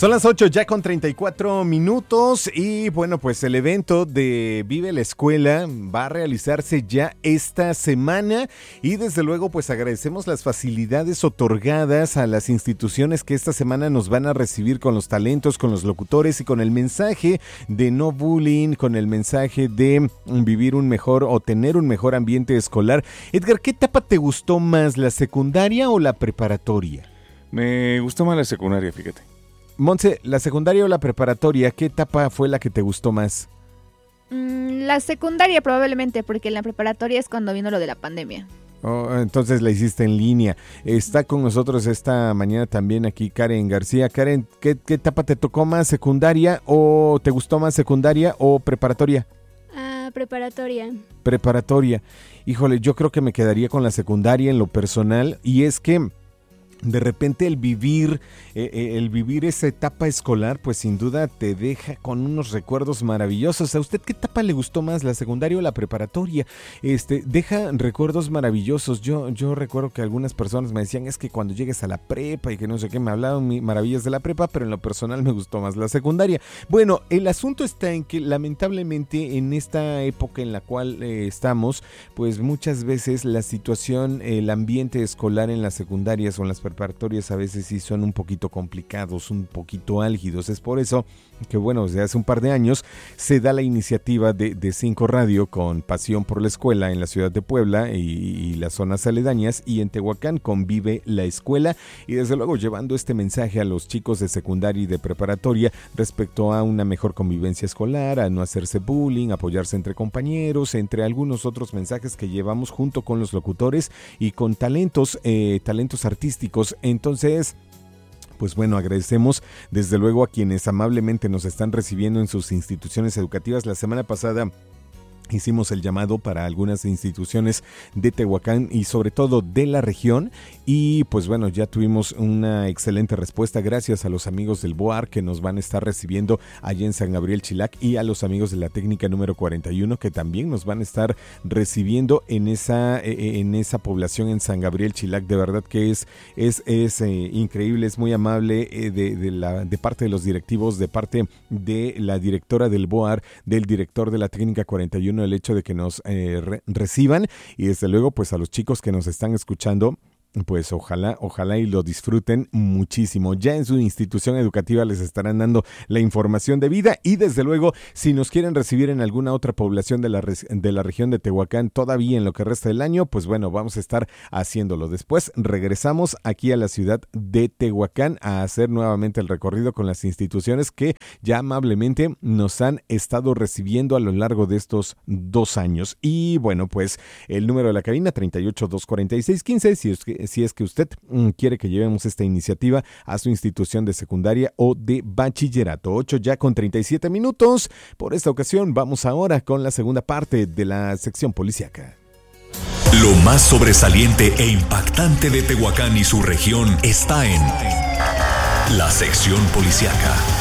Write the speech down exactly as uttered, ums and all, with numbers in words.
Son las ocho ya con treinta y cuatro minutos y bueno, pues el evento de Vive la Escuela va a realizarse ya esta semana y desde luego pues agradecemos las facilidades otorgadas a las instituciones que esta semana nos van a recibir con los talentos, con los locutores y con el mensaje de no bullying, con el mensaje de vivir un mejor o tener un mejor ambiente escolar. Edgar, ¿qué etapa te gustó más, la secundaria o la preparatoria? Me gustó más la secundaria, fíjate. Montse, ¿la secundaria o la preparatoria, qué etapa fue la que te gustó más? Mm, la secundaria probablemente, porque la preparatoria es cuando vino lo de la pandemia. Oh, entonces la hiciste en línea. Está con nosotros esta mañana también aquí Karen García. Karen, ¿qué, qué etapa te tocó más, secundaria o te gustó más secundaria o preparatoria? Ah, preparatoria. Preparatoria. Híjole, yo creo que me quedaría con la secundaria en lo personal y es que de repente el vivir, eh, el vivir esa etapa escolar, pues sin duda te deja con unos recuerdos maravillosos. ¿A usted qué etapa le gustó más, la secundaria o la preparatoria? Este, deja recuerdos maravillosos. Yo, yo recuerdo que algunas personas me decían, es que cuando llegues a la prepa y que no sé qué, me hablaban maravillas de la prepa, pero en lo personal me gustó más la secundaria. Bueno, el asunto está en que lamentablemente en esta época en la cual eh, estamos, pues muchas veces la situación, el ambiente escolar en las secundarias o en las preparatorias a veces sí son un poquito complicados, un poquito álgidos. Es por eso que bueno, desde hace un par de años se da la iniciativa de, de Cinco Radio con Pasión por la Escuela en la ciudad de Puebla y, y las zonas aledañas, y en Tehuacán con Vive la Escuela, y desde luego llevando este mensaje a los chicos de secundaria y de preparatoria respecto a una mejor convivencia escolar, a no hacerse bullying, apoyarse entre compañeros, entre algunos otros mensajes que llevamos junto con los locutores y con talentos, eh, talentos artísticos. Entonces, pues bueno, agradecemos desde luego a quienes amablemente nos están recibiendo en sus instituciones educativas. La semana pasada hicimos el llamado para algunas instituciones de Tehuacán y sobre todo de la región, y pues bueno, ya tuvimos una excelente respuesta gracias a los amigos del B O A R que nos van a estar recibiendo allá en San Gabriel Chilac, y a los amigos de la técnica número cuarenta y uno que también nos van a estar recibiendo en esa, en esa población en San Gabriel Chilac. De verdad que es, es, es eh, increíble, es muy amable eh, de, de, la, de parte de los directivos, de parte de la directora del B O A R, del director de la técnica cuarenta y uno, el hecho de que nos eh, re- reciban, y desde luego pues a los chicos que nos están escuchando, pues ojalá, ojalá y lo disfruten muchísimo. Ya en su institución educativa les estarán dando la información debida, y desde luego si nos quieren recibir en alguna otra población de la, de la región de Tehuacán todavía en lo que resta del año, pues bueno, vamos a estar haciéndolo. Después regresamos aquí a la ciudad de Tehuacán a hacer nuevamente el recorrido con las instituciones que ya amablemente nos han estado recibiendo a lo largo de estos dos años. Y bueno, pues el número de la cabina treinta y ocho, doscientos cuarenta y seis, quince, si es que si es que usted mm, quiere que llevemos esta iniciativa a su institución de secundaria o de bachillerato. ocho ya con treinta y siete minutos. Por esta ocasión vamos ahora con la segunda parte de la sección policíaca. Lo más sobresaliente e impactante de Tehuacán y su región está en la sección policíaca.